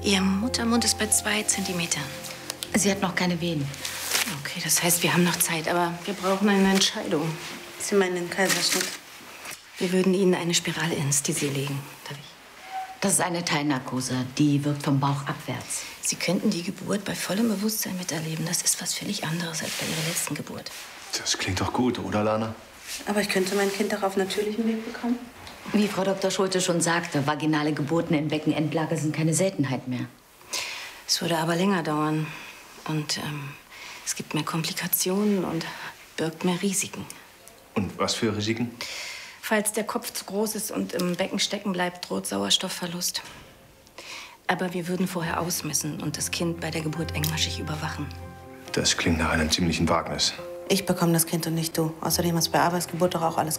Ihr Muttermund ist bei 2 Zentimetern. Sie hat noch keine Wehen. Okay, das heißt, wir haben noch Zeit, aber wir brauchen eine Entscheidung. Sie meinen den Kaiserschnitt? Wir würden Ihnen eine Spiralanästhesie legen. Darf ich? Das ist eine Teilnarkose. Die wirkt vom Bauch abwärts. Sie könnten die Geburt bei vollem Bewusstsein miterleben. Das ist was völlig anderes als bei Ihrer letzten Geburt. Das klingt doch gut, oder, Lana? Aber ich könnte mein Kind doch auf natürlichem Weg bekommen. Wie Frau Dr. Schulte schon sagte, vaginale Geburten in Beckenendlage sind keine Seltenheit mehr. Es würde aber länger dauern. Und es gibt mehr Komplikationen und birgt mehr Risiken. Und was für Risiken? Falls der Kopf zu groß ist und im Becken stecken bleibt, droht Sauerstoffverlust. Aber wir würden vorher ausmessen und das Kind bei der Geburt engmaschig überwachen. Das klingt nach einem ziemlichen Wagnis. Ich bekomme das Kind und nicht du. Außerdem hast du bei Arbeitsgeburt doch auch alles